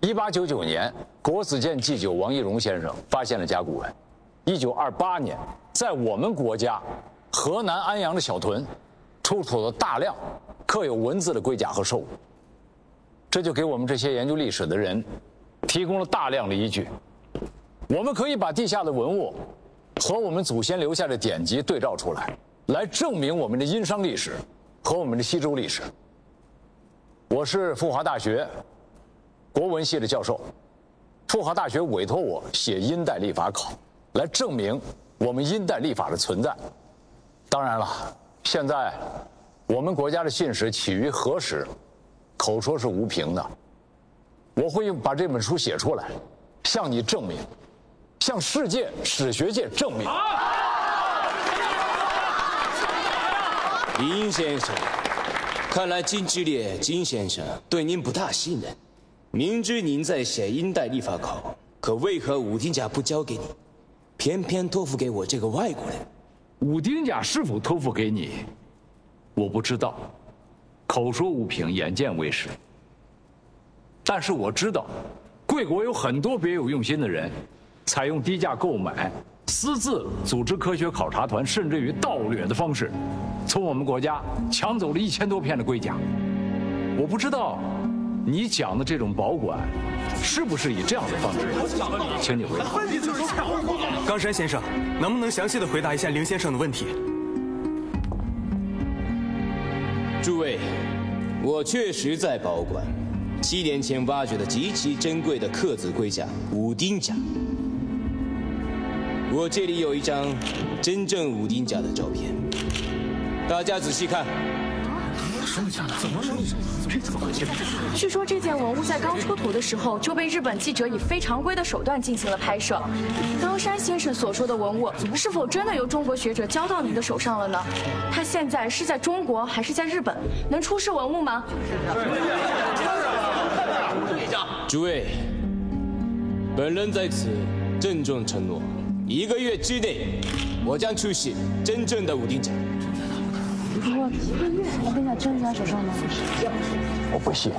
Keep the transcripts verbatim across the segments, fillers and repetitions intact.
一八九九年，国子监祭酒王懿荣先生发现了甲骨文。一九二八年，在我们国家河南安阳的小屯，出土了大量刻有文字的龟甲和兽骨。这就给我们这些研究历史的人提供了大量的依据。我们可以把地下的文物和我们祖先留下的典籍对照出来，来证明我们的殷商历史和我们的西周历史。我是复华大学国文系的教授，复华大学委托我写殷代历法考，来证明我们殷代历法的存在。当然了，现在我们国家的信史起于何时，口说是无凭的。我会把这本书写出来，向你证明，向世界史学界证明。 林先生，看来金之烈金先生对您不大信任。明知您在写殷代历法考，可为何武丁甲不交给你，偏偏托付给我这个外国人？ 武丁甲是否托付给你，我不知道，口说无凭，眼见为实。但是我知道，贵国有很多别有用心的人，采用低价购买、私自组织科学考察团，甚至于盗掠的方式，从我们国家抢走了一千多片的龟甲。我不知道你讲的这种保管，是不是以这样的方式？请你回答。 冈山先生，能不能详细的回答一下林先生的问题？ 诸位，我确实在保管七年前挖掘的极其珍贵的刻字龟甲武丁甲。我这里有一张真正武丁甲的照片，大家仔细看。 据说这件文物在刚出土的时候就被日本记者以非常规的手段进行了拍摄。冈山先生所说的文物是否真的由中国学者交到您的手上了呢？他现在是在中国还是在日本？能出示文物吗？ 诸位，本人在此郑重承诺，一个月之内，我将出示真正的武丁甲。 不过一个月武丁甲真的在手上吗？ 我不信。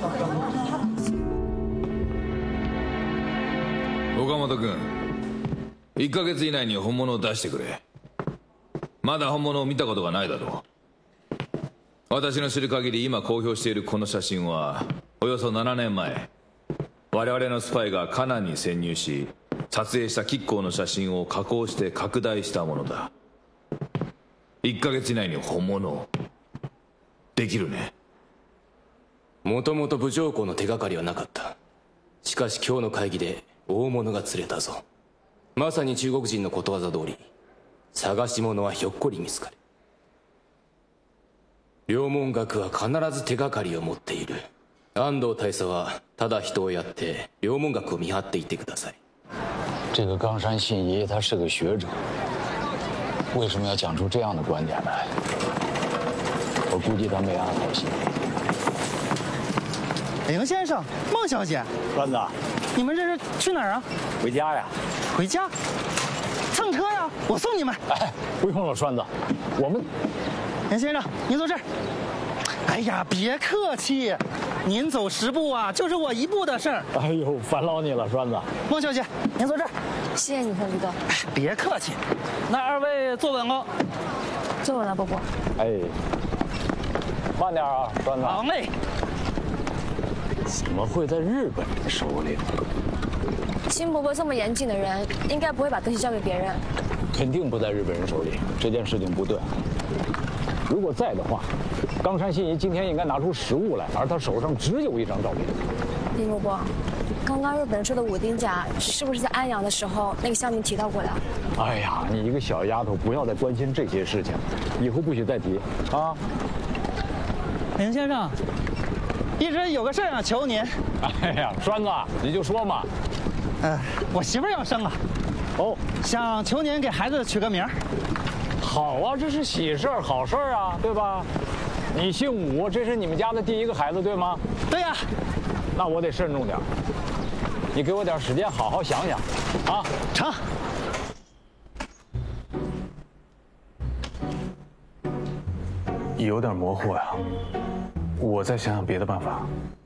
岡本君、いっかげつ以内に本物を出してくれ。まだ本物を見たことがないだろう。私の知る限り今公表しているこの写真はおよそななねんまえ、我々のスパイがカナンに潜入し撮影した吉行の写真を加工して拡大したものだ。いっかげつ以内に本物できるね。 もともと武条湖の手がかりはなかった。しかし今日の会議で大物が釣れたぞ。まさに中国人のことわざ通り、探し物はひょっこり見つかる。両門学は必ず手がかりを持っている。安藤大佐はただ人をやって両門学を見張っていてください。 这个冈山信一他是个学者，为什么要讲出这样的观点来？我估计他没安好心。 林先生，孟小姐， 栓子， 你们这是去哪儿啊？ 回家呀？ 回家？蹭车呀？我送你们。 哎，不用了，栓子，我们。 林先生，您坐这儿。哎呀，别客气，您走十步啊，就是我一步的事儿。 哎呦，烦劳你了，栓子。 孟小姐，您坐这儿。 谢谢你，冯局长。 哎，别客气，那二位坐稳哦。 坐稳了，伯伯。 哎，慢点啊，栓子。 好嘞。 怎么会在日本人手里？ 辛伯伯这么严谨的人，应该不会把东西交给别人。 肯定不在日本人手里，这件事情不对。如果在的话，冈山信一今天应该拿出实物来，而他手上只有一张照片。 林伯伯，刚刚日本人说的武丁甲是不是在安阳的时候那个乡民提到过的？ 哎呀，你一个小丫头，不要再关心这些事情，以后不许再提啊！ 林先生，一直有个事儿想求您。 哎呀，栓子，你就说嘛。 呃，我媳妇儿要生了， 哦， 想求您给孩子取个名儿。 好啊，这是喜事儿，好事儿啊，对吧？你姓武，这是你们家的第一个孩子，对吗？ 对呀。 那我得慎重点，你给我点时间，好好想想，啊， 成。 有点模糊呀，我再想想别的办法。